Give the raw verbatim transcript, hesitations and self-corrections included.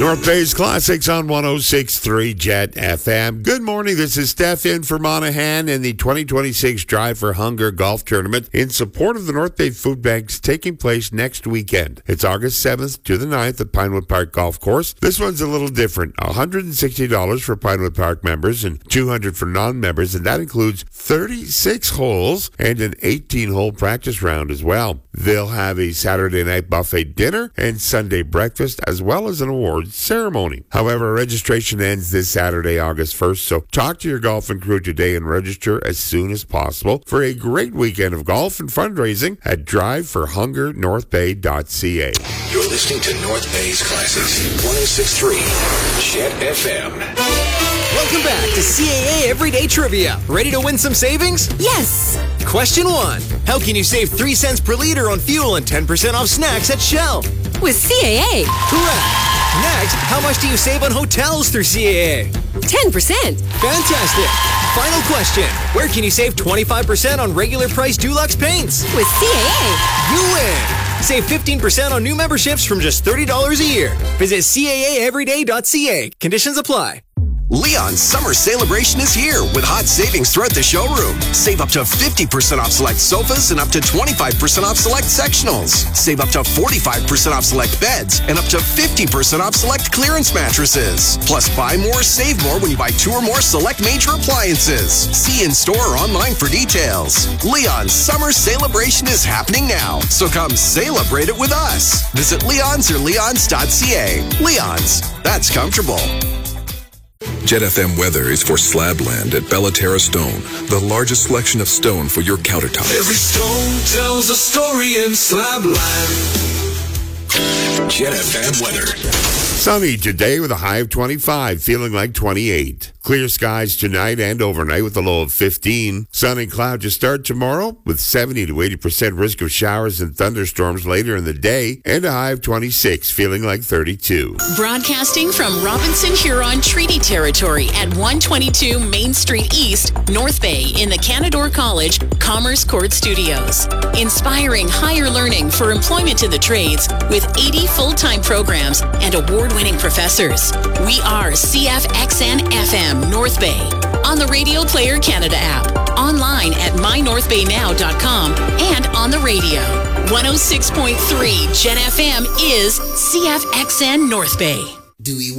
North Bay's Classics on one oh six point three Jet F M. Good morning. This is Steph in for Monaghan in the twenty twenty-six Drive for Hunger Golf Tournament in support of the North Bay Food Banks taking place next weekend. It's August seventh to the ninth at Pinewood Park Golf Course. This one's a little different. one hundred sixty dollars for Pinewood Park members and two hundred dollars for non-members, and that includes thirty-six holes and an eighteen-hole practice round as well. They'll have a Saturday night buffet dinner and Sunday breakfast, as well as an awards ceremony. However, registration ends this Saturday, August first, so talk to your golfing crew today and register as soon as possible for a great weekend of golf and fundraising at drive for hunger north bay dot c a. You're listening to North Bay's Classics, one oh six point three Jet F M. Welcome back to C A A Everyday Trivia. Ready to win some savings? Yes! Question one. How can you save three cents per liter on fuel and ten percent off snacks at Shell? With C A A. Correct. Next, how much do you save on hotels through C A A? ten percent. Fantastic. Final question. Where can you save twenty-five percent on regular price Dulux paints? With C A A. You win. Save fifteen percent on new memberships from just thirty dollars a year. Visit C A A everyday dot c a. Conditions apply. Leon's summer celebration is here with hot savings throughout the showroom. Save up to fifty percent off select sofas and up to twenty-five percent off select sectionals. Save up to forty-five percent off select beds and up to fifty percent off select clearance mattresses. Plus, buy more, save more when you buy two or more select major appliances. See in store or online for details. Leon's summer celebration is happening now, so come celebrate it with us. Visit Leon's or leons dot c a. Leon's, that's comfortable. Jet F M weather is for Slabland at Bellaterra Stone, the largest selection of stone for your countertop. Every stone tells a story in Slabland. Jet F M weather. Sunny today with a high of twenty-five, feeling like twenty-eight. Clear skies tonight and overnight with a low of fifteen. Sun and cloud to start tomorrow with seventy to eighty percent risk of showers and thunderstorms later in the day and a high of twenty-six, feeling like thirty-two. Broadcasting from Robinson Huron Treaty Territory at one twenty-two Main Street East, North Bay in the Canadore College Commerce Court Studios. Inspiring higher learning for employment in the trades with eighty full-time programs and award-winning professors. We are C F X N F M North Bay on the Radio Player Canada app, online at my north bay now dot com, and on the radio. one oh six point three Jet F M is C F X N North Bay. Do we